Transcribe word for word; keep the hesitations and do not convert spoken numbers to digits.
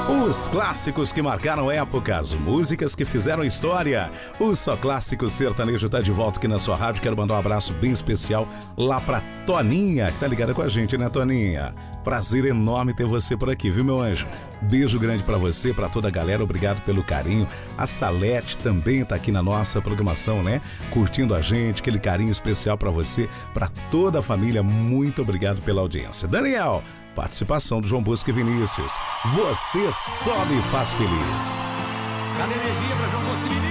Os clássicos que marcaram épocas, músicas que fizeram história. O Só Clássico Sertanejo tá de volta aqui na sua rádio. Quero mandar um abraço bem especial lá pra Toninha, que tá ligada com a gente, né, Toninha? Prazer enorme ter você por aqui, viu, meu anjo? Beijo grande pra você, pra toda a galera, obrigado pelo carinho. A Salete também tá aqui na nossa programação, né? Curtindo a gente, aquele carinho especial pra você, pra toda a família. Muito obrigado pela audiência. Daniel, participação do João Bosco e Vinícius. Você só me faz feliz. Cadê energia pra João Bosco e Vinícius?